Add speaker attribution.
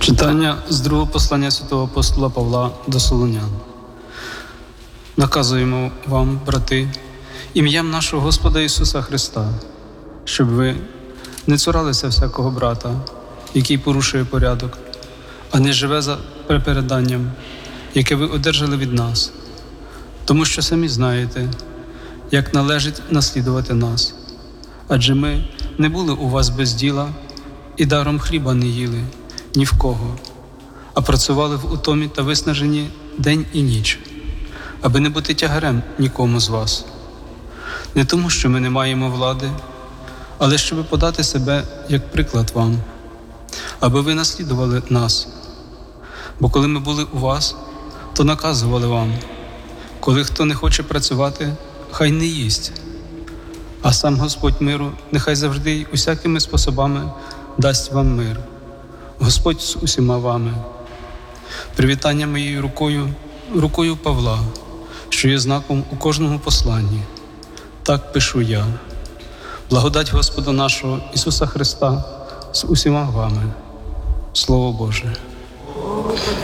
Speaker 1: Читання з другого послання святого апостола Павла до Солунян. Наказуємо вам, брати, ім'ям нашого Господа Ісуса Христа, щоб ви не цуралися всякого брата, який порушує порядок, а не живе за переданням, яке ви одержали від нас, тому що самі знаєте, як належить наслідувати нас. Адже ми не були у вас без діла і даром хліба не їли ні в кого, а працювали в утомі та виснаженні день і ніч, аби не бути тягарем нікому з вас. Не тому, що ми не маємо влади, але щоб подати себе як приклад вам, аби ви наслідували нас. Бо коли ми були у вас, то наказували вам, коли хто не хоче працювати, хай не їсть. А сам Господь миру нехай завжди й усякими способами дасть вам мир. Господь з усіма вами. Привітання моєю рукою Павла, що є знаком у кожному посланні. Так пишу я. Благодать Господа нашого Ісуса Христа з усіма вами. Слово Боже.